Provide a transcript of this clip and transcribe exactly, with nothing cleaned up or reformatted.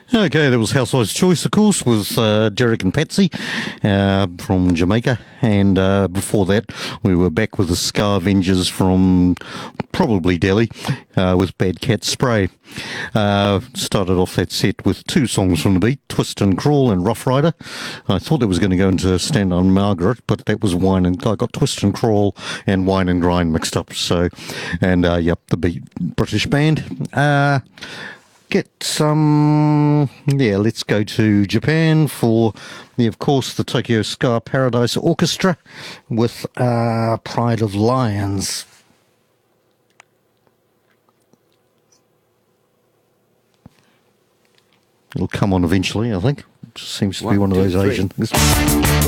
Okay, that was Housewife's Choice, of course, with uh, Derek and Patsy uh, from Jamaica. And uh, before that, we were back with the Ska Avengers from probably Delhi uh, with Bad Cat Spray. Uh, started off that set with two songs from the beat, Twist and Crawl and Rough Rider. I thought it was going to go into Stand on Margaret, but that was Wine and... I got Twist and Crawl and Wine and Grind mixed up. So, and, uh, yep, the beat British band. Uh... Get some, yeah, let's go to Japan for, the, of course, the Tokyo Ska Paradise Orchestra with uh, Pride of Lions. It'll come on eventually, I think. It just seems to be one, one of those two, Asian...